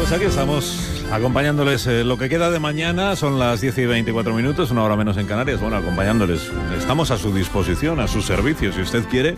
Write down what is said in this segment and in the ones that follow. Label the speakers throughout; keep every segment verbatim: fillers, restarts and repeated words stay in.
Speaker 1: Pues aquí estamos, acompañándoles eh, lo que queda de mañana. Son las diez y veinticuatro minutos, una hora menos en Canarias. Bueno, acompañándoles. Estamos a su disposición, a su servicio. Si usted quiere,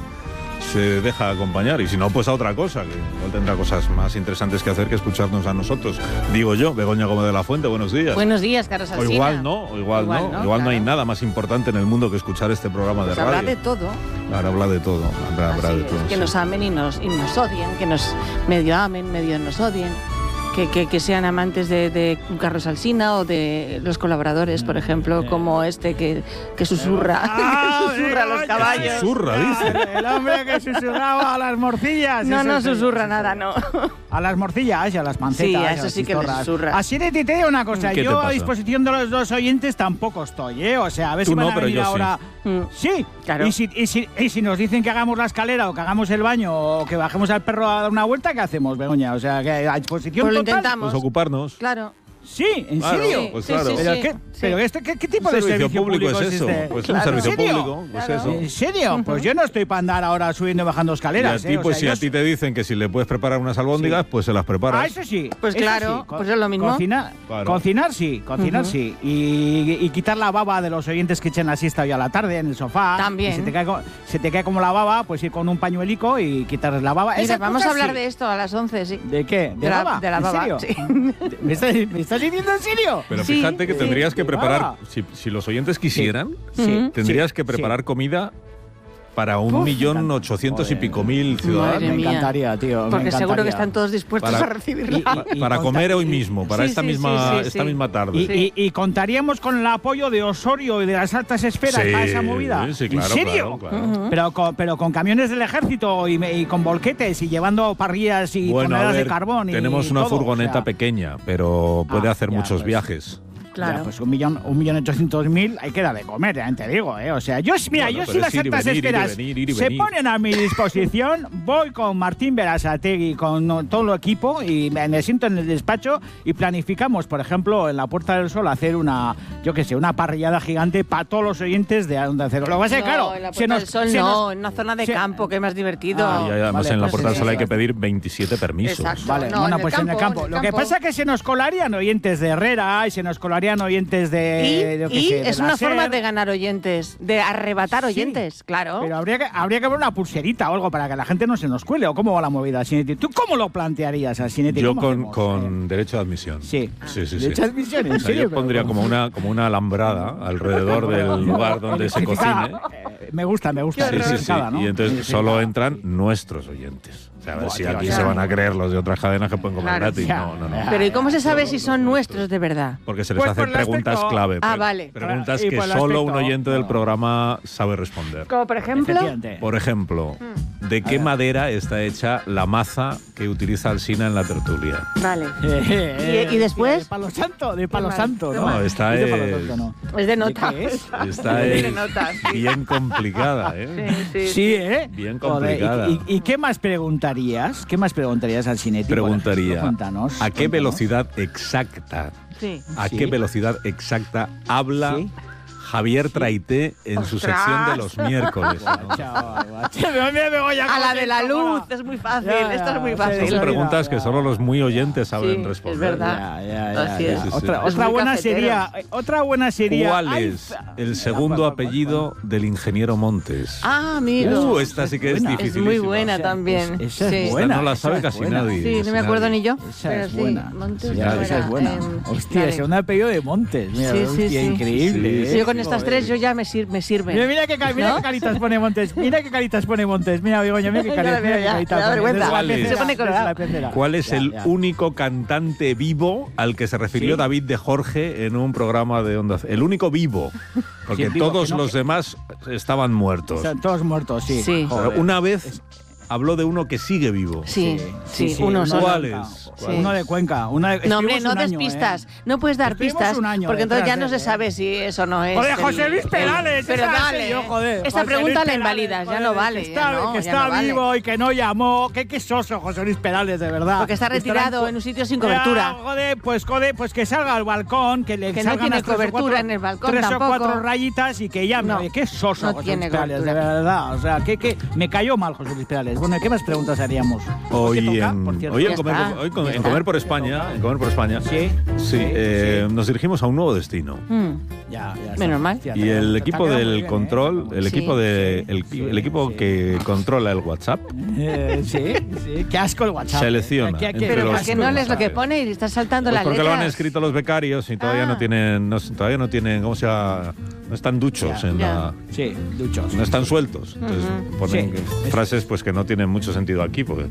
Speaker 1: se deja acompañar. Y si no, pues a otra cosa, que igual tendrá cosas más interesantes que hacer que escucharnos a nosotros. Digo yo, Begoña Gómez de la Fuente, buenos días.
Speaker 2: Buenos días, Carlos Alsina.
Speaker 1: O igual no, o igual, igual no. no. Igual claro. No hay nada más importante en el mundo que escuchar este programa
Speaker 2: pues
Speaker 1: de radio.
Speaker 2: Habla de todo.
Speaker 1: Claro, habla de todo. Habla, habla de todo
Speaker 2: es, que
Speaker 1: sí.
Speaker 2: nos amen y nos, y nos odien, que nos medio amen, medio nos odien. Que, que, que sean amantes de, de Carlos Alsina o de los colaboradores, por ejemplo, como este que, que susurra,
Speaker 3: ah,
Speaker 2: que susurra a los caballos.
Speaker 1: Susurra, dice.
Speaker 3: El hombre que susurraba a las morcillas.
Speaker 2: No, no
Speaker 3: ese,
Speaker 2: susurra
Speaker 3: ese,
Speaker 2: nada, no.
Speaker 3: A las morcillas y a las pancetas.
Speaker 2: Sí, a eso sí que le susurra.
Speaker 3: Así de te digo una cosa, yo a disposición de los dos oyentes tampoco estoy, ¿eh? O sea, a ver
Speaker 1: Tú
Speaker 3: si van
Speaker 1: no,
Speaker 3: a
Speaker 1: pero
Speaker 3: venir
Speaker 1: yo
Speaker 3: ahora.
Speaker 1: Sí,
Speaker 3: mm. sí.
Speaker 2: Claro.
Speaker 3: Y si, y, si, y si nos dicen que hagamos la escalera o que hagamos el baño o que bajemos al perro a dar una vuelta, ¿qué hacemos, Begoña? O sea, que a disposición
Speaker 2: pues lo
Speaker 3: total.
Speaker 2: intentamos.
Speaker 1: Pues ocuparnos.
Speaker 2: Claro.
Speaker 3: Sí, ¿en
Speaker 1: claro,
Speaker 3: serio?
Speaker 1: Pues
Speaker 2: sí,
Speaker 1: claro.
Speaker 2: sí,
Speaker 3: ¿Pero,
Speaker 2: sí,
Speaker 3: qué,
Speaker 2: sí.
Speaker 3: pero este, ¿qué, qué tipo
Speaker 1: Un
Speaker 3: de
Speaker 1: servicio
Speaker 3: servicio
Speaker 1: público,
Speaker 3: público
Speaker 1: es eso?
Speaker 3: este?
Speaker 1: Pues
Speaker 2: claro.
Speaker 1: un servicio
Speaker 3: ¿En serio?
Speaker 1: público, pues
Speaker 2: Claro.
Speaker 1: eso.
Speaker 3: ¿En serio? Uh-huh. Pues yo no estoy para andar ahora subiendo y bajando
Speaker 1: Y a
Speaker 3: escaleras.
Speaker 1: ti,
Speaker 3: ¿eh?
Speaker 1: pues
Speaker 3: o sea,
Speaker 1: si
Speaker 3: yo
Speaker 1: a ti te dicen que si le puedes preparar unas albóndigas,
Speaker 3: Sí.
Speaker 1: pues se las preparas.
Speaker 3: Ah, eso sí.
Speaker 2: Pues
Speaker 3: eso
Speaker 2: claro,
Speaker 3: sí. Co-
Speaker 2: pues es lo mismo.
Speaker 3: Cocinar,
Speaker 1: Claro.
Speaker 3: cocinar sí, cocinar
Speaker 2: Uh-huh.
Speaker 3: sí. Y, y quitar la baba de los oyentes que echen la siesta hoy a la tarde en el sofá.
Speaker 2: También.
Speaker 3: Y se te cae, co- se te cae como la baba, pues ir con un pañuelico y quitarles la baba.
Speaker 2: Mira,
Speaker 3: Esas
Speaker 2: vamos a
Speaker 3: cosas
Speaker 2: hablar
Speaker 3: sí.
Speaker 2: de esto a las once, sí.
Speaker 3: ¿De qué? ¿De,
Speaker 2: De la-
Speaker 3: baba?
Speaker 2: de la
Speaker 3: ¿En
Speaker 2: baba,
Speaker 3: serio?
Speaker 2: sí.
Speaker 3: ¿Me estás, ¿Me estás diciendo en serio?
Speaker 1: Pero
Speaker 2: Sí,
Speaker 1: fíjate que
Speaker 2: sí.
Speaker 1: tendrías que
Speaker 3: De
Speaker 1: preparar,
Speaker 3: baba.
Speaker 1: si, si los oyentes quisieran,
Speaker 3: Sí.
Speaker 1: tendrías
Speaker 3: Sí.
Speaker 1: que preparar
Speaker 3: Sí.
Speaker 1: comida para un
Speaker 3: Uf,
Speaker 1: millón
Speaker 3: encanta.
Speaker 1: ochocientos y
Speaker 3: Joder.
Speaker 1: pico mil
Speaker 2: Madre
Speaker 1: ciudadanos.
Speaker 3: Me
Speaker 2: mía.
Speaker 3: encantaría, tío. me
Speaker 2: Porque seguro
Speaker 3: encantaría.
Speaker 2: que están todos dispuestos
Speaker 1: Para-
Speaker 2: a recibirla.
Speaker 3: Y- y-
Speaker 1: Para
Speaker 3: conta-
Speaker 1: comer hoy
Speaker 3: y-
Speaker 1: mismo, para
Speaker 2: Sí,
Speaker 1: esta
Speaker 2: sí,
Speaker 1: misma
Speaker 2: sí, sí,
Speaker 1: esta
Speaker 2: sí.
Speaker 1: misma tarde.
Speaker 3: Y,
Speaker 2: Sí.
Speaker 3: y- y contaríamos con el apoyo de Osorio y de las altas esferas
Speaker 1: Sí,
Speaker 3: para esa movida.
Speaker 1: sí, claro,
Speaker 3: ¿En serio?
Speaker 1: claro, claro.
Speaker 2: Ujú.
Speaker 3: Pero con, pero con camiones del ejército y, me- y con volquetes y llevando parrillas y
Speaker 1: Bueno, a
Speaker 3: toneladas
Speaker 1: ver,
Speaker 3: de carbón. Y
Speaker 1: tenemos una
Speaker 3: todo,
Speaker 1: furgoneta
Speaker 3: o sea,
Speaker 1: pequeña, pero puede
Speaker 3: Ah,
Speaker 1: hacer
Speaker 3: ya,
Speaker 1: muchos
Speaker 3: pues.
Speaker 1: viajes.
Speaker 2: Claro.
Speaker 3: Ya, pues un millón, un millón ochocientos mil hay que dar de comer, ya te digo, ¿eh? O sea, yo, mira,
Speaker 1: Bueno,
Speaker 3: yo
Speaker 1: pero
Speaker 3: si las
Speaker 1: es ir y
Speaker 3: altas
Speaker 1: venir, ir y
Speaker 3: esferas
Speaker 1: venir, ir y
Speaker 3: se
Speaker 1: venir.
Speaker 3: ponen a mi disposición, voy con Martín Berasategui, con no, todo el equipo y me, me siento en el despacho y planificamos, por ejemplo, en la Puerta del Sol hacer una, yo qué sé, una parrillada gigante para todos los oyentes de Onda Cero. Lo que pasa es que,
Speaker 2: No,
Speaker 3: claro,
Speaker 2: en la
Speaker 3: se
Speaker 2: Puerta
Speaker 3: nos-
Speaker 2: del Sol
Speaker 3: se
Speaker 2: no,
Speaker 3: nos-
Speaker 2: en una zona de
Speaker 3: se-
Speaker 2: campo, que es más divertido.
Speaker 3: Ah,
Speaker 1: Y además
Speaker 3: vale,
Speaker 1: en la
Speaker 3: pues
Speaker 1: Puerta del
Speaker 3: sí,
Speaker 1: Sol hay
Speaker 3: sí,
Speaker 1: que
Speaker 3: sí.
Speaker 1: pedir veintisiete permisos.
Speaker 2: Exacto.
Speaker 3: Vale,
Speaker 2: No,
Speaker 3: bueno,
Speaker 2: en el
Speaker 3: pues en el
Speaker 2: campo,
Speaker 3: campo.
Speaker 2: en el
Speaker 3: Lo que
Speaker 2: campo.
Speaker 3: pasa es que se nos colarían oyentes de Herrera y se nos colarían oyentes de...
Speaker 2: Y,
Speaker 3: yo qué
Speaker 2: y
Speaker 3: sé, de
Speaker 2: es
Speaker 3: la
Speaker 2: una
Speaker 3: SER.
Speaker 2: forma de ganar oyentes, de arrebatar
Speaker 3: Sí.
Speaker 2: oyentes, claro.
Speaker 3: Pero habría que, habría que ver una pulserita o algo para que la gente no se nos cuele. ¿O cómo va la movida, Sinetti? ¿Tú cómo lo plantearías, Sinetti?
Speaker 1: Yo
Speaker 3: ¿Cómo
Speaker 1: con,
Speaker 3: hacemos?
Speaker 1: con derecho de admisión.
Speaker 3: Sí.
Speaker 1: Sí, sí,
Speaker 3: ¿De
Speaker 1: sí.
Speaker 3: hecho admisión? ¿En
Speaker 1: O sea,
Speaker 3: serio?
Speaker 1: yo
Speaker 3: Pero-
Speaker 1: pondría como una, como una alambrada alrededor del lugar donde se
Speaker 3: Electrificada.
Speaker 1: cocine.
Speaker 3: Eh, me gusta, me gusta.
Speaker 1: Sí, sí, sí.
Speaker 3: electrificada, ¿no?
Speaker 1: Y entonces
Speaker 3: Sí, sí,
Speaker 1: solo
Speaker 3: claro.
Speaker 1: entran nuestros oyentes. O sea, a ver
Speaker 3: Buah,
Speaker 1: si
Speaker 3: tío,
Speaker 1: aquí
Speaker 3: ya.
Speaker 1: se van a creer los de otras cadenas que pueden comer
Speaker 2: Claro,
Speaker 1: gratis.
Speaker 3: ya.
Speaker 1: No, no, no.
Speaker 2: Pero ¿y cómo se sabe si son
Speaker 1: nuestros.
Speaker 2: nuestros de verdad?
Speaker 1: Porque se les
Speaker 3: Pues
Speaker 1: hacen
Speaker 3: por el
Speaker 1: preguntas
Speaker 3: aspecto-
Speaker 1: clave.
Speaker 2: Ah,
Speaker 1: pre-
Speaker 2: vale.
Speaker 1: Preguntas
Speaker 3: Y
Speaker 1: que
Speaker 3: por el
Speaker 1: solo un
Speaker 3: aspecto-
Speaker 1: oyente del
Speaker 3: no.
Speaker 1: programa sabe responder.
Speaker 2: Como por ejemplo...
Speaker 3: Efectivamente.
Speaker 1: Por ejemplo, ¿de qué madera está hecha la maza que utiliza Alsina en la tertulia?
Speaker 2: Vale.
Speaker 3: Eh,
Speaker 2: ¿Y- y después?
Speaker 3: De palo santo, de palo
Speaker 2: mal,
Speaker 3: santo,
Speaker 2: qué
Speaker 3: ¿no?
Speaker 2: mal.
Speaker 1: esta
Speaker 3: de palo
Speaker 1: es-
Speaker 3: santo, ¿no?
Speaker 2: Es de nota.
Speaker 3: ¿De qué es?
Speaker 1: Esta
Speaker 2: Es
Speaker 1: es
Speaker 2: de notas, sí.
Speaker 1: bien complicada, ¿eh?
Speaker 2: Sí, sí,
Speaker 3: Sí, ¿eh?
Speaker 1: Bien
Speaker 3: Joder,
Speaker 1: complicada.
Speaker 3: ¿y, y, y qué más preguntarías? ¿Qué más preguntarías al Sinetti? por
Speaker 1: Preguntaría,
Speaker 3: ejemplo? Cuéntanos.
Speaker 1: ¿a qué
Speaker 3: cuéntanos.
Speaker 1: velocidad exacta,
Speaker 2: sí.
Speaker 1: a
Speaker 3: Sí.
Speaker 1: qué velocidad exacta habla
Speaker 3: Sí.
Speaker 1: Javier Traité en su
Speaker 2: ¡Ostras!
Speaker 1: sección de los miércoles? ¿no?
Speaker 3: Chaval, guacho. Me- me- me voy
Speaker 2: A la de la luz, es muy fácil,
Speaker 3: Ya,
Speaker 2: esto es muy
Speaker 3: ya,
Speaker 2: fácil.
Speaker 1: Son
Speaker 3: sí,
Speaker 1: preguntas que
Speaker 3: ya,
Speaker 1: solo
Speaker 3: ya.
Speaker 1: los muy oyentes saben
Speaker 2: Sí, es
Speaker 1: responder.
Speaker 2: verdad.
Speaker 3: Ya, ya, ya,
Speaker 2: Así
Speaker 3: ya.
Speaker 2: es.
Speaker 1: Sí, sí,
Speaker 3: Otra,
Speaker 1: sí.
Speaker 2: Es
Speaker 3: otra
Speaker 2: muy
Speaker 3: buena
Speaker 2: cafetero.
Speaker 3: sería, otra buena sería.
Speaker 1: ¿Cuál
Speaker 3: Ay,
Speaker 1: es
Speaker 3: fa-
Speaker 1: el
Speaker 3: ¿cuál,
Speaker 1: segundo
Speaker 3: cuál, cuál,
Speaker 1: apellido del ingeniero Montes?
Speaker 2: Ah, amigo.
Speaker 1: Uh, esta sí que es
Speaker 3: buena.
Speaker 2: es
Speaker 1: difícil.
Speaker 2: muy buena
Speaker 3: Esa-
Speaker 2: también.
Speaker 3: es- esa es
Speaker 2: sí.
Speaker 1: Esta
Speaker 3: buena.
Speaker 1: no la
Speaker 3: esa
Speaker 1: sabe
Speaker 3: es
Speaker 1: casi
Speaker 3: buena.
Speaker 1: nadie.
Speaker 2: Sí,
Speaker 1: casi
Speaker 2: no me acuerdo
Speaker 1: nadie.
Speaker 2: ni yo.
Speaker 3: Esa
Speaker 2: pero
Speaker 3: es
Speaker 2: sí,
Speaker 3: buena.
Speaker 2: Montes
Speaker 3: Sí,
Speaker 2: de
Speaker 3: esa
Speaker 2: Herrera,
Speaker 3: es buena.
Speaker 2: em,
Speaker 3: Hostia,
Speaker 2: vale.
Speaker 3: es un apellido de Montes. Mira,
Speaker 2: Sí, sí,
Speaker 3: hostia,
Speaker 2: sí.
Speaker 3: increíble.
Speaker 1: Sí,
Speaker 3: ¿eh?
Speaker 1: sí.
Speaker 2: Yo con estas
Speaker 3: Joder.
Speaker 2: tres yo ya me, sir me sirven.
Speaker 3: Mira, mira qué, ca- mira
Speaker 2: ¿No?
Speaker 3: qué caritas pone Montes. Mira qué caritas pone Montes. Mira, Begoña, mira qué
Speaker 2: Ya
Speaker 3: caritas.
Speaker 2: la veo
Speaker 3: mira qué
Speaker 2: ya,
Speaker 3: caritas
Speaker 2: me da
Speaker 3: pone.
Speaker 2: vergüenza.
Speaker 3: Desde la
Speaker 1: ¿Cuál es?
Speaker 3: pecera,
Speaker 2: Se pone
Speaker 3: desde
Speaker 2: colorado.
Speaker 3: la pecera.
Speaker 1: ¿Cuál es
Speaker 3: Ya,
Speaker 1: el
Speaker 3: ya.
Speaker 1: único cantante vivo al que se refirió
Speaker 3: ¿Sí?
Speaker 1: David de Jorge en un programa de Onda Cero? El único vivo, porque
Speaker 3: Sí, vivo,
Speaker 1: todos
Speaker 3: que no-
Speaker 1: los demás estaban muertos.
Speaker 3: Están todos muertos, sí.
Speaker 2: Sí.
Speaker 1: Pero
Speaker 3: Joder.
Speaker 1: una vez habló de uno que sigue vivo.
Speaker 2: Sí, sí,
Speaker 3: sí,
Speaker 2: uno
Speaker 3: uno
Speaker 2: solo.
Speaker 1: ¿Cuál
Speaker 3: Cuenca.
Speaker 1: es?
Speaker 2: Sí.
Speaker 3: Uno de Cuenca. Uno de,
Speaker 2: No, hombre,
Speaker 3: estuvimos
Speaker 2: no
Speaker 3: un
Speaker 2: des
Speaker 3: año,
Speaker 2: pistas.
Speaker 3: ¿eh?
Speaker 2: No puedes dar
Speaker 3: Estuvimos
Speaker 2: pistas,
Speaker 3: un año
Speaker 2: porque entonces ya
Speaker 3: detrás
Speaker 2: no
Speaker 3: de
Speaker 2: se
Speaker 3: él,
Speaker 2: sabe si eso no es.
Speaker 3: Joder,
Speaker 2: el-
Speaker 3: José Luis
Speaker 2: el-
Speaker 3: Perales.
Speaker 2: Pero
Speaker 3: esa
Speaker 2: dale.
Speaker 3: sé yo, joder.
Speaker 2: Esta
Speaker 3: José
Speaker 2: pregunta
Speaker 3: Luis
Speaker 2: la
Speaker 3: Perales,
Speaker 2: invalidas, ya
Speaker 3: joder,
Speaker 2: no vale.
Speaker 3: Que
Speaker 2: ya
Speaker 3: está,
Speaker 2: no,
Speaker 3: que
Speaker 2: ya
Speaker 3: está
Speaker 2: no vale.
Speaker 3: vivo y que no llamó. Qué qué soso, José Luis Perales, de verdad.
Speaker 2: Porque está
Speaker 3: Estará
Speaker 2: retirado en un sitio sin cobertura.
Speaker 3: Ya, joder, pues, joder, pues que salga al balcón, que le
Speaker 2: Que no
Speaker 3: salgan
Speaker 2: tiene
Speaker 3: las tres o
Speaker 2: cobertura
Speaker 3: cuatro-
Speaker 2: en el balcón
Speaker 3: Tres
Speaker 2: tampoco.
Speaker 3: o cuatro rayitas y que llame.
Speaker 2: No,
Speaker 3: Oye, qué soso,
Speaker 2: no
Speaker 3: José
Speaker 2: tiene
Speaker 3: Luis Perales, de
Speaker 2: cobertura.
Speaker 3: verdad. O sea, que, que me cayó mal José Luis Perales. Bueno, ¿qué más preguntas haríamos?
Speaker 1: Hoy,
Speaker 3: ¿Qué toca,
Speaker 1: en,
Speaker 3: por cierto?
Speaker 1: hoy,
Speaker 2: Ya
Speaker 1: en, comer,
Speaker 2: está.
Speaker 1: hoy con-
Speaker 2: Ya
Speaker 1: en
Speaker 2: está.
Speaker 1: comer por España, en comer por España,
Speaker 3: Sí,
Speaker 1: sí, eh,
Speaker 3: sí.
Speaker 1: nos dirigimos a un nuevo destino.
Speaker 2: Mm.
Speaker 3: Ya, ya está.
Speaker 2: Menos mal.
Speaker 3: Hostia,
Speaker 1: Y
Speaker 3: te-
Speaker 1: el
Speaker 3: te- te
Speaker 1: equipo
Speaker 3: ha quedado muy
Speaker 1: del
Speaker 3: bien, ¿eh?
Speaker 1: control, el
Speaker 2: Sí.
Speaker 1: equipo de el,
Speaker 3: Sí,
Speaker 1: el equipo
Speaker 3: sí.
Speaker 1: que controla el WhatsApp,
Speaker 3: Eh, sí, sí. Qué asco el WhatsApp.
Speaker 1: Selecciona
Speaker 3: ¿Qué- qué-
Speaker 1: entre
Speaker 2: Pero
Speaker 1: los-
Speaker 2: ¿por qué no lees lo que pone y estás saltando
Speaker 1: pues
Speaker 2: las
Speaker 1: porque
Speaker 2: letras?
Speaker 1: lo han escrito los becarios y todavía
Speaker 2: Ah.
Speaker 1: no tienen, no, todavía no tienen, ¿cómo se llama? No están duchos
Speaker 3: Ya,
Speaker 1: en
Speaker 2: ya.
Speaker 1: la,
Speaker 3: Sí, duchos.
Speaker 1: no están sueltos. Entonces
Speaker 2: Ujú.
Speaker 1: ponen
Speaker 3: Sí.
Speaker 1: frases pues que no tienen mucho sentido aquí, porque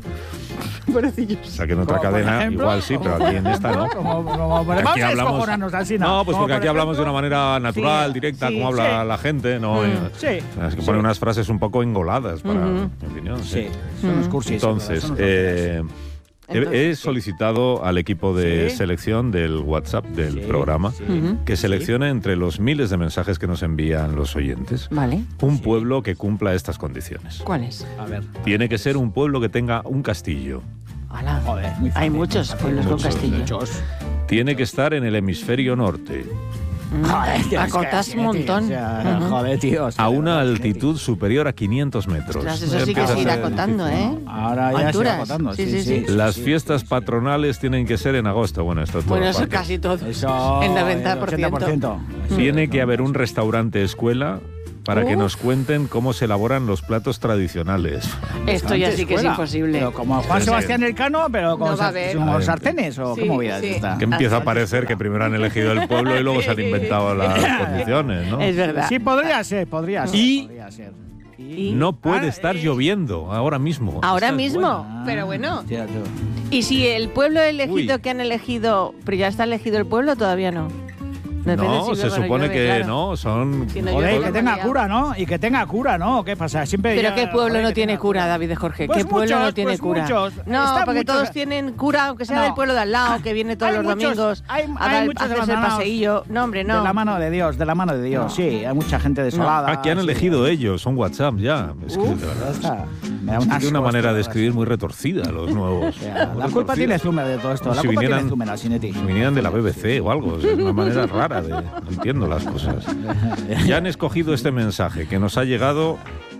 Speaker 1: o sea que en otra
Speaker 3: Como, por
Speaker 1: cadena
Speaker 3: ejemplo,
Speaker 1: igual sí, pero aquí en esta no.
Speaker 3: Como- como-
Speaker 1: Aquí
Speaker 3: vamos a
Speaker 1: hablamos-
Speaker 3: descojonarnos así,
Speaker 1: No, pues
Speaker 3: Como
Speaker 1: porque
Speaker 3: por
Speaker 1: aquí hablamos de
Speaker 3: ejemplo-
Speaker 1: una manera natural,
Speaker 3: Sí,
Speaker 1: directa,
Speaker 3: sí,
Speaker 1: como habla
Speaker 3: sí.
Speaker 1: la gente, ¿no?
Speaker 2: Mm.
Speaker 1: Eh,
Speaker 3: Sí.
Speaker 1: Es que
Speaker 3: Sí.
Speaker 1: pone unas frases un poco engoladas, para
Speaker 2: Ujú.
Speaker 1: mi opinión.
Speaker 3: Sí,
Speaker 1: Sí.
Speaker 3: son unos
Speaker 2: Mm.
Speaker 3: cursis.
Speaker 1: Entonces,
Speaker 3: son unos
Speaker 1: eh, he-
Speaker 2: Entonces,
Speaker 1: he solicitado al equipo de
Speaker 3: Sí.
Speaker 1: selección del WhatsApp del
Speaker 3: Sí,
Speaker 1: programa
Speaker 3: sí.
Speaker 2: Ujú.
Speaker 1: que seleccione entre los miles de mensajes que nos envían los oyentes
Speaker 2: Vale.
Speaker 1: un pueblo que cumpla estas condiciones.
Speaker 2: ¿Cuál es?
Speaker 3: A ver.
Speaker 1: Tiene que ser un pueblo que tenga un castillo.
Speaker 2: Ala.
Speaker 3: Joder, muy fácil,
Speaker 2: Hay
Speaker 3: muy
Speaker 2: muchos
Speaker 3: fácil.
Speaker 2: pueblos con
Speaker 1: Muchos,
Speaker 2: castillo.
Speaker 3: Muchos.
Speaker 1: Tiene que estar en el hemisferio norte,
Speaker 2: Mm.
Speaker 3: Joder, tío, es que
Speaker 2: Acotas
Speaker 3: así,
Speaker 2: un
Speaker 3: tío,
Speaker 2: montón.
Speaker 3: o sea,
Speaker 2: Ujú.
Speaker 3: Joder, tío. o sea,
Speaker 1: a una
Speaker 3: de verdad,
Speaker 1: altitud superior a quinientos metros.
Speaker 2: Ostras, eso sí que
Speaker 1: Empieza
Speaker 2: es
Speaker 1: a
Speaker 2: ir
Speaker 1: ser
Speaker 2: acotando,
Speaker 1: difícil.
Speaker 2: ¿eh?
Speaker 3: Ahora ya se
Speaker 2: Alturas.
Speaker 3: va acotando.
Speaker 2: Sí,
Speaker 3: Sí,
Speaker 2: sí,
Speaker 3: sí.
Speaker 2: sí.
Speaker 1: Las
Speaker 3: sí,
Speaker 1: fiestas
Speaker 3: sí, sí.
Speaker 1: patronales tienen que ser en agosto. Bueno, esto es todo
Speaker 2: Bueno, eso
Speaker 1: aparte.
Speaker 2: casi todo.
Speaker 3: Eso,
Speaker 2: En
Speaker 3: el
Speaker 2: noventa por ciento.
Speaker 3: ochenta por ciento.
Speaker 1: Tiene que haber un restaurante escuela para que
Speaker 2: Uf.
Speaker 1: nos cuenten cómo se elaboran los platos tradicionales.
Speaker 2: Esto ya sí que es
Speaker 3: Escuela.
Speaker 2: imposible.
Speaker 3: Pero como Juan
Speaker 1: Sí,
Speaker 3: Sebastián
Speaker 1: sí.
Speaker 3: Elcano, pero con,
Speaker 2: No va a
Speaker 3: sar-
Speaker 2: haber.
Speaker 3: con
Speaker 1: A ver.
Speaker 3: sartenes o
Speaker 2: Sí,
Speaker 3: qué movidas
Speaker 2: sí.
Speaker 3: está.
Speaker 1: Que empieza a
Speaker 2: Hasta
Speaker 1: parecer que primero han elegido el pueblo y luego se han inventado las condiciones, ¿no?
Speaker 2: Es verdad.
Speaker 3: Sí, podría ser, podría ser.
Speaker 1: Y-
Speaker 3: podría ser.
Speaker 2: Y-
Speaker 1: No puede
Speaker 3: Ah,
Speaker 1: estar
Speaker 3: eh.
Speaker 1: lloviendo ahora mismo.
Speaker 2: Ahora
Speaker 1: Esta es
Speaker 2: mismo.
Speaker 1: buena.
Speaker 2: Pero bueno.
Speaker 3: Hostia, tú.
Speaker 2: Y si el pueblo elegido
Speaker 1: Uy.
Speaker 2: que han elegido, pero ya está elegido el pueblo, todavía no. Depende
Speaker 1: No,
Speaker 2: si
Speaker 1: se
Speaker 2: llueve o no
Speaker 1: supone
Speaker 2: llueve,
Speaker 1: que
Speaker 2: claro.
Speaker 1: no, son...
Speaker 2: Si no
Speaker 3: Joder,
Speaker 2: llueve,
Speaker 3: que
Speaker 2: la
Speaker 3: tenga
Speaker 2: María.
Speaker 3: cura, ¿no? Y que tenga cura, ¿no? ¿Qué pasa? Siempre
Speaker 2: Pero
Speaker 3: ya-
Speaker 2: ¿qué pueblo
Speaker 3: joder,
Speaker 2: no
Speaker 3: que
Speaker 2: tiene
Speaker 3: tenga
Speaker 2: cura, David de Jorge?
Speaker 3: Pues
Speaker 2: ¿Qué pueblo
Speaker 3: muchos,
Speaker 2: no tiene
Speaker 3: pues
Speaker 2: cura?
Speaker 3: muchos.
Speaker 2: No,
Speaker 3: Están
Speaker 2: porque
Speaker 3: muchos-
Speaker 2: todos tienen cura, aunque sea
Speaker 3: No.
Speaker 2: del pueblo de al lado, que viene todos
Speaker 3: Hay
Speaker 2: los
Speaker 3: muchos-
Speaker 2: domingos
Speaker 3: hay-
Speaker 2: a,
Speaker 3: hay
Speaker 2: dar-
Speaker 3: muchos
Speaker 2: a hacerse el
Speaker 3: abandonados.
Speaker 2: paseillo. No, hombre, no.
Speaker 3: De la mano de Dios, de la mano de Dios, sí. Hay mucha gente desolada.
Speaker 1: Ah, que han
Speaker 3: sí.
Speaker 1: elegido ellos, son WhatsApp ya. Es que,
Speaker 2: Uf.
Speaker 1: de verdad,
Speaker 3: Ya está. Me da un
Speaker 1: tiene
Speaker 3: asco
Speaker 1: una
Speaker 3: esto,
Speaker 1: manera de
Speaker 3: verdad.
Speaker 1: escribir muy retorcida los nuevos.
Speaker 3: O sea,
Speaker 1: muy
Speaker 3: la culpa
Speaker 1: retorcida.
Speaker 3: tiene Zumer de todo esto.
Speaker 1: Como
Speaker 3: La
Speaker 1: si
Speaker 3: culpa
Speaker 1: vinieran-
Speaker 3: tiene Zumer, la Sinetti.
Speaker 1: Si vinieran de la B B C o algo, es una manera rara de... No entiendo las cosas. Ya han escogido este mensaje que nos ha llegado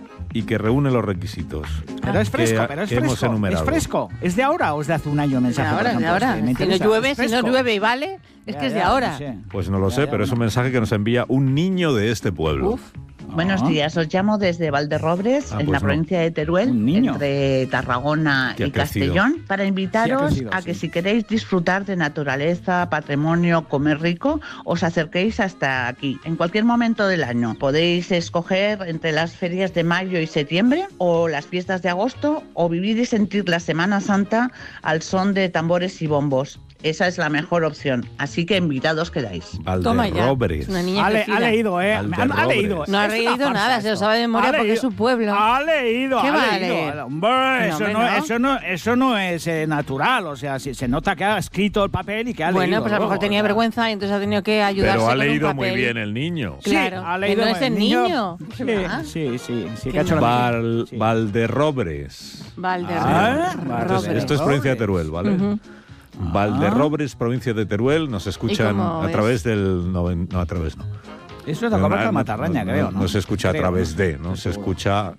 Speaker 1: y que reúne los requisitos.
Speaker 3: Pero es fresco,
Speaker 1: que-
Speaker 3: pero es
Speaker 1: que hemos
Speaker 3: fresco. Es
Speaker 1: enumerado.
Speaker 3: fresco. ¿Es de ahora o es de hace un año el
Speaker 2: De
Speaker 3: mensaje? por
Speaker 2: ahora, de
Speaker 3: ejemplo?
Speaker 2: ahora.
Speaker 3: Es que me
Speaker 2: Si no
Speaker 3: interesa.
Speaker 2: llueve,
Speaker 3: Es
Speaker 2: si no
Speaker 3: fresco.
Speaker 2: llueve y vale, es
Speaker 3: Ya,
Speaker 2: que es
Speaker 3: ya,
Speaker 2: de ahora.
Speaker 3: no sé.
Speaker 1: Pues no lo
Speaker 3: Ya,
Speaker 1: sé,
Speaker 3: ya,
Speaker 1: pero es un
Speaker 3: no.
Speaker 1: mensaje que nos envía un niño de este pueblo.
Speaker 2: Uf.
Speaker 4: Buenos
Speaker 3: Ah.
Speaker 4: días, os llamo desde Valderrobres,
Speaker 1: Ah,
Speaker 4: en
Speaker 1: pues
Speaker 4: la
Speaker 1: no.
Speaker 4: provincia de Teruel,
Speaker 3: Un niño.
Speaker 4: entre Tarragona
Speaker 1: Que ha
Speaker 4: y
Speaker 1: crecido.
Speaker 4: Castellón, para invitaros
Speaker 3: crecido,
Speaker 4: a
Speaker 3: sí.
Speaker 4: que si queréis disfrutar de naturaleza, patrimonio, comer rico, os acerquéis hasta aquí, en cualquier momento del año. Podéis escoger entre las ferias de mayo y septiembre o las fiestas de agosto, o vivir y sentir la Semana Santa al son de tambores y bombos. Esa es la mejor opción, así que invitados quedáis.
Speaker 2: Toma ya.
Speaker 1: Valderrobres.
Speaker 2: Es una niña
Speaker 3: Ha, le-
Speaker 2: crecida.
Speaker 3: ha leído, ¿eh?
Speaker 1: Al de
Speaker 3: Ha, ha leído.
Speaker 1: Robres.
Speaker 2: No ha
Speaker 3: Es una
Speaker 2: leído
Speaker 3: farsa
Speaker 2: nada, se lo
Speaker 3: esto.
Speaker 2: sabe de memoria
Speaker 3: Ha
Speaker 2: porque
Speaker 3: leído.
Speaker 2: es su pueblo.
Speaker 3: Ha leído,
Speaker 2: ¿Qué
Speaker 3: ha
Speaker 2: va a
Speaker 3: leído.
Speaker 2: leer?
Speaker 3: Hombre,
Speaker 2: No,
Speaker 3: eso,
Speaker 2: hombre,
Speaker 3: no,
Speaker 2: no.
Speaker 3: eso, no, eso no es eh, natural. O sea, si, se nota que ha escrito el papel y que ha
Speaker 2: Bueno,
Speaker 3: leído.
Speaker 2: pues a lo mejor
Speaker 3: luego,
Speaker 2: tenía
Speaker 3: o sea.
Speaker 2: vergüenza y entonces ha tenido que ayudarse
Speaker 1: Pero ha
Speaker 2: con un
Speaker 1: leído muy
Speaker 2: papel.
Speaker 1: bien el niño.
Speaker 3: Sí,
Speaker 2: Claro,
Speaker 3: ha
Speaker 2: que
Speaker 3: leído
Speaker 2: no es el niño.
Speaker 3: Sí,
Speaker 2: ¿Qué va?
Speaker 3: sí, sí, sí,
Speaker 2: Que
Speaker 3: que ha hecho
Speaker 2: no.
Speaker 3: la
Speaker 1: Val-
Speaker 3: sí.
Speaker 1: Valderrobres.
Speaker 3: Ah,
Speaker 1: Entonces,
Speaker 3: Robres.
Speaker 1: esto es provincia de Teruel, ¿vale?
Speaker 2: Ujú.
Speaker 1: Valderrobres, provincia de Teruel, nos escuchan
Speaker 2: cómo
Speaker 1: a
Speaker 2: es?
Speaker 1: través del... noven- no, a través no.
Speaker 3: Eso es la
Speaker 1: No,
Speaker 3: comarca
Speaker 1: no,
Speaker 3: de Matarraña,
Speaker 1: no,
Speaker 3: creo,
Speaker 1: no,
Speaker 3: ¿no?
Speaker 1: no se escucha
Speaker 3: Creo,
Speaker 1: a través
Speaker 3: ¿no?
Speaker 1: de, ¿no? Se
Speaker 3: Seguro.
Speaker 1: escucha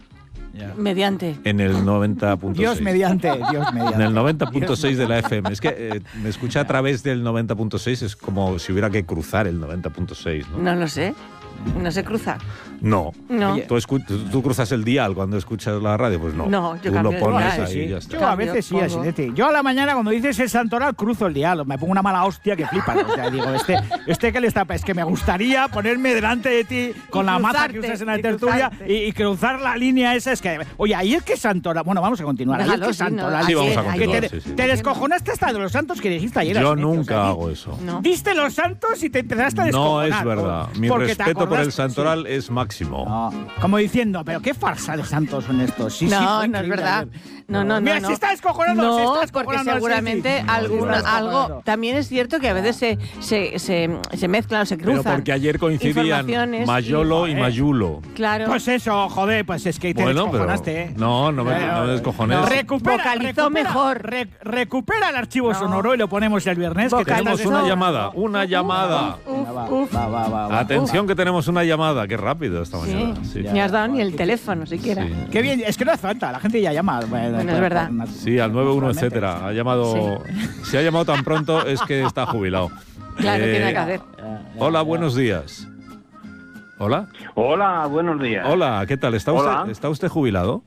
Speaker 3: Ya.
Speaker 2: Mediante.
Speaker 1: en el noventa punto seis.
Speaker 3: Dios mediante, Dios mediante.
Speaker 1: En el noventa punto
Speaker 3: Dios
Speaker 1: seis de la F M. Es que eh, me escucha a través del noventa punto seis, es como si hubiera que cruzar el noventa punto seis, ¿no?
Speaker 2: No lo sé. No se cruza.
Speaker 1: No.
Speaker 2: No.
Speaker 3: Oye,
Speaker 1: ¿Tú, escu- tú- tú cruzas el dial cuando escuchas la radio? Pues no.
Speaker 2: No, yo
Speaker 1: Tú
Speaker 2: cambio
Speaker 1: lo
Speaker 2: el
Speaker 1: pones
Speaker 2: dial.
Speaker 1: ahí
Speaker 3: Sí,
Speaker 1: y ya está.
Speaker 3: yo a
Speaker 2: Cambio,
Speaker 3: veces sí,
Speaker 2: pongo.
Speaker 3: Asinete. Yo a la mañana cuando dices el santoral cruzo el diálogo, me pongo una mala hostia que flipas. O sea, digo, este, este que le está, es que me gustaría ponerme delante de ti con
Speaker 2: Y
Speaker 3: la maza
Speaker 2: cruzarte,
Speaker 3: que usas en la
Speaker 2: y
Speaker 3: tertulia
Speaker 2: cruzarte.
Speaker 3: y, y cruzar la línea esa. Es que, oye, ahí es que santoral. Bueno, vamos a continuar. Ahí es
Speaker 2: Déjalo,
Speaker 3: que
Speaker 2: sí, no,
Speaker 3: santoral.
Speaker 1: Sí, vamos a
Speaker 2: Ayer,
Speaker 1: continuar.
Speaker 3: Que
Speaker 2: ayer.
Speaker 3: te,
Speaker 1: sí, sí.
Speaker 3: te descojonaste hasta de los santos que dijiste ayer.
Speaker 1: Yo
Speaker 3: Asinete, o
Speaker 1: nunca
Speaker 3: sea,
Speaker 1: hago eso.
Speaker 2: No.
Speaker 3: Diste los santos y te empezaste a
Speaker 1: No
Speaker 3: descojonar.
Speaker 1: es verdad.
Speaker 3: por-
Speaker 1: Mi
Speaker 3: porque te
Speaker 1: respeto por
Speaker 3: acordaste-
Speaker 1: el santoral es máximo.
Speaker 3: No, como diciendo, pero qué farsa de santos son estos. Sí, sí,
Speaker 2: No,
Speaker 3: fue
Speaker 2: no es
Speaker 3: increíble
Speaker 2: verdad.
Speaker 3: ayer.
Speaker 2: No, no, no.
Speaker 3: Mira,
Speaker 2: no.
Speaker 3: se está descojonando,
Speaker 2: No,
Speaker 3: se está
Speaker 2: porque
Speaker 3: descojonando el
Speaker 2: seguramente
Speaker 3: Seti.
Speaker 2: algún,
Speaker 3: Se está
Speaker 2: algo...
Speaker 3: descojonando.
Speaker 2: También es cierto que a veces se, se, se, se mezclan o se cruzan.
Speaker 1: Pero porque ayer coincidían
Speaker 2: informaciones
Speaker 1: Mayolo y,
Speaker 3: y-
Speaker 1: Mayulo.
Speaker 2: Claro.
Speaker 3: Pues eso, joder, pues es que te
Speaker 1: Bueno, pero...
Speaker 3: descojonaste, ¿eh?
Speaker 1: No, no me, no me descojones.
Speaker 2: No.
Speaker 3: Recupera,
Speaker 2: Vocalizó
Speaker 3: recupera,
Speaker 2: mejor.
Speaker 3: re- recupera el archivo sonoro y lo ponemos el viernes. Que te
Speaker 2: Vocalizó.
Speaker 1: Tenemos
Speaker 3: estás
Speaker 1: una
Speaker 2: Uf,
Speaker 1: llamada, una llamada.
Speaker 3: Venga, va,
Speaker 2: Uf.
Speaker 3: va, va, va, va.
Speaker 1: Atención que tenemos una llamada. Qué rápido esta
Speaker 2: Sí,
Speaker 1: mañana. Sí,
Speaker 2: ni has dado ni el teléfono siquiera.
Speaker 1: Sí.
Speaker 3: Qué bien, es que no hace falta, la gente ya llama. Bueno,
Speaker 2: Bueno, es verdad.
Speaker 1: Sí, al nueve uno,
Speaker 3: naturalmente.
Speaker 1: etcétera. Ha llamado... Si ha llamado tan pronto es que está jubilado.
Speaker 2: Claro,
Speaker 1: Eh,
Speaker 2: tiene nada que hacer.
Speaker 1: Hola, buenos días. Hola.
Speaker 5: Hola, buenos días.
Speaker 1: Hola, ¿qué tal? ¿Está
Speaker 5: Hola.
Speaker 1: usted, ¿está usted jubilado?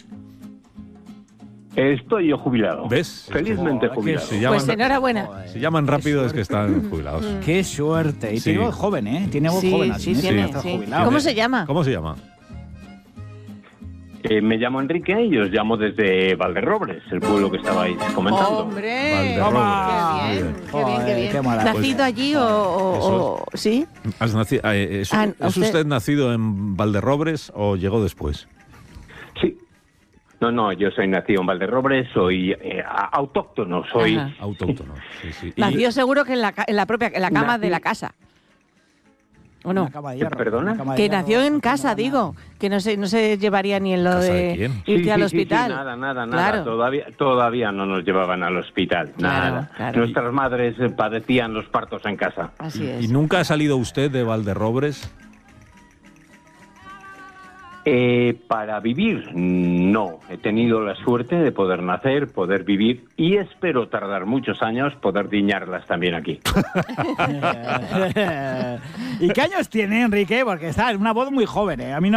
Speaker 5: Estoy yo jubilado.
Speaker 1: ¿Ves?
Speaker 5: Felizmente
Speaker 3: Oh, qué
Speaker 5: jubilado.
Speaker 1: Se llaman,
Speaker 2: Pues enhorabuena.
Speaker 1: si llaman rápido es que están jubilados.
Speaker 3: Qué suerte. Y
Speaker 1: Sí.
Speaker 3: tiene voz joven, ¿eh? Tiene voz
Speaker 2: Sí,
Speaker 3: joven.
Speaker 2: sí,
Speaker 3: así, ¿eh?
Speaker 2: tiene,
Speaker 3: Está
Speaker 2: sí.
Speaker 3: jubilado.
Speaker 2: ¿Cómo se llama?
Speaker 1: ¿Cómo se llama?
Speaker 5: Eh, me llamo Enrique y os llamo desde Valderrobres, el pueblo que estabais comentando.
Speaker 2: ¡Hombre!
Speaker 1: Valderrobres.
Speaker 2: ¡Qué bien!
Speaker 1: Muy
Speaker 2: ¡Qué bien, qué
Speaker 3: Joder,
Speaker 2: bien!
Speaker 3: qué maravilla.
Speaker 2: ¿Nacido allí o, o- o- sí?
Speaker 1: ¿Has naci- eh, ¿Es,
Speaker 2: Ah,
Speaker 1: es
Speaker 2: usted-
Speaker 1: usted nacido en Valderrobres o llegó después?
Speaker 5: Sí. No, no, yo soy nacido en Valderrobres, soy eh, a- autóctono, soy...
Speaker 2: Ajá.
Speaker 1: Autóctono. Sí, sí. Y-
Speaker 2: Nació seguro que en la, ca- en la propia en la cama
Speaker 5: Nací-
Speaker 2: de la casa. ¿O no?
Speaker 3: Una cama de hierro,
Speaker 5: ¿Perdona?
Speaker 3: una cama de
Speaker 2: Que
Speaker 3: hierro,
Speaker 2: nació en
Speaker 3: no
Speaker 2: casa,
Speaker 3: tiene nada.
Speaker 2: digo. Que no se, no se llevaría ni en lo
Speaker 1: ¿Casa de
Speaker 2: de
Speaker 1: quién?
Speaker 2: irte
Speaker 5: Sí,
Speaker 2: al
Speaker 5: sí, sí, sí,
Speaker 2: hospital.
Speaker 5: nada, nada, nada.
Speaker 2: Claro.
Speaker 5: Todavía, todavía no nos llevaban al hospital.
Speaker 2: Claro,
Speaker 5: nada.
Speaker 2: claro.
Speaker 5: Nuestras madres eh, padecían los partos en casa.
Speaker 2: Así es.
Speaker 1: ¿Y nunca ha salido usted de Valderrobres?
Speaker 5: Eh, para vivir, no. He tenido la suerte de poder nacer, poder vivir y espero tardar muchos años poder diñarlas también aquí.
Speaker 3: ¿Y qué años tiene, Enrique? Porque está en una voz muy joven, ¿eh? A mí no